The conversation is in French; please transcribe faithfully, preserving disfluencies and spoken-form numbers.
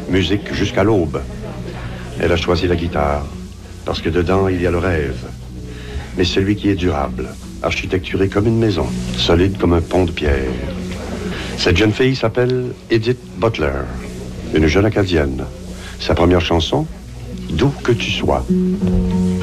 musique jusqu'à l'aube. Elle a choisi la guitare, parce que dedans, il y a le rêve. Mais celui qui est durable, architecturé comme une maison, solide comme un pont de pierre. Cette jeune fille s'appelle Edith Butler, une jeune Acadienne. Sa première chanson, D'où que tu sois.